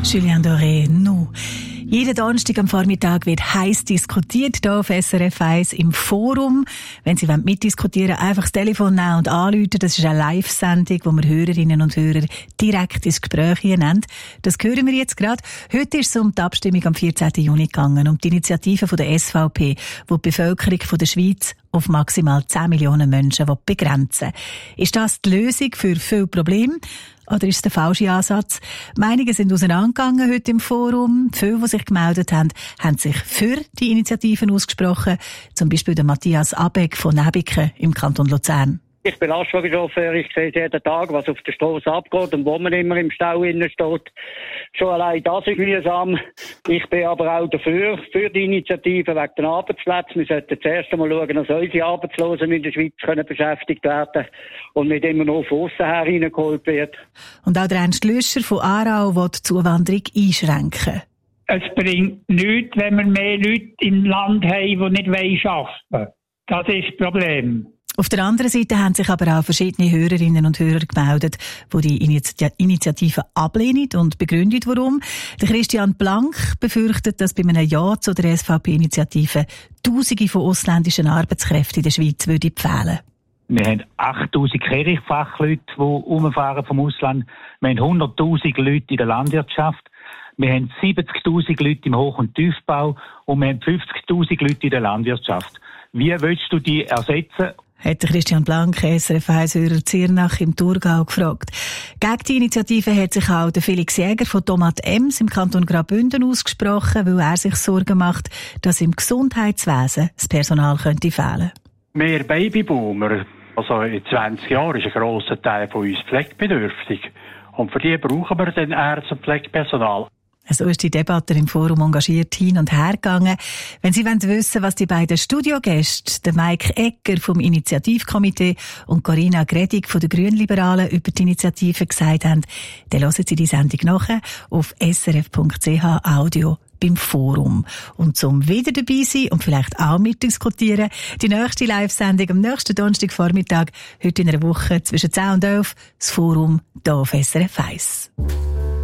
Julien Doré, nous. Jeden Donnerstag am Vormittag wird heiß diskutiert hier auf SRF 1 im Forum. Wenn Sie mitdiskutieren wollen, einfach das Telefon nehmen und anrufen. Das ist eine Live-Sendung, wo wir Hörerinnen und Hörer direkt ins Gespräch nehmen. Das hören wir jetzt gerade. Heute ist es um die Abstimmung am 14. Juni gegangen, um die Initiative von der SVP, die Bevölkerung von der Schweiz auf maximal 10 Millionen Menschen begrenzen will. Ist das die Lösung für viele Probleme? Oder ist es der falsche Ansatz? Meinungen sind auseinandergegangen heute im Forum. Viele, die sich gemeldet haben, haben sich für die Initiativen ausgesprochen. Zum Beispiel der Matthias Abeck von Nebiken im Kanton Luzern. Ich bin Lastwagenchauffeur, ich sehe jeden Tag, was auf der Straße abgeht und wo man immer im Stau innen steht. Schon allein das ist mühsam. Ich bin aber auch dafür, für die Initiative wegen den Arbeitsplätzen. Wir sollten zuerst einmal schauen, dass unsere Arbeitslosen in der Schweiz beschäftigt werden und nicht immer nur von aussen her reingeholt wird. Und auch der Ernst Lüscher von Aarau will die Zuwanderung einschränken. Es bringt nichts, wenn wir mehr Leute im Land haben, die nicht arbeiten wollen. Das ist das Problem. Auf der anderen Seite haben sich aber auch verschiedene Hörerinnen und Hörer gemeldet, die die Initiative ablehnen und begründet, warum. Der Christian Blank befürchtet, dass bei einem Ja zu der SVP-Initiative Tausende von ausländischen Arbeitskräften in der Schweiz fehlen würden. Wir haben 8'000 Kehrichtfachleute, die rumfahren vom Ausland. Wir haben 100'000 Leute in der Landwirtschaft. Wir haben 70'000 Leute im Hoch- und Tiefbau und wir haben 50'000 Leute in der Landwirtschaft. Wie willst du die ersetzen? Hat Christian Blank, SRF 1-Hörer Zirnach im Thurgau gefragt. Gegen die Initiative hat sich auch der Felix Jäger von Tomat Ems im Kanton Graubünden ausgesprochen, weil er sich Sorgen macht, dass im Gesundheitswesen das Personal könnte fehlen. Mehr Babyboomer, also in 20 Jahren ist ein grosser Teil von uns pflegebedürftig. Und für die brauchen wir dann Ärzte und Pflegepersonal. So ist die Debatte im Forum engagiert hin und her gegangen. Wenn Sie wissen wollen, was die beiden Studiogäste, der Mike Egger vom Initiativkomitee und Corinna Gredig von den Grünliberalen über die Initiative gesagt haben, dann hören Sie die Sendung nachher auf srf.ch Audio beim Forum. Und zum wieder dabei sein und vielleicht auch mitdiskutieren, die nächste Live-Sendung am nächsten Donnerstagvormittag, heute in einer Woche zwischen 10 und 11, das Forum hier auf SRF 1.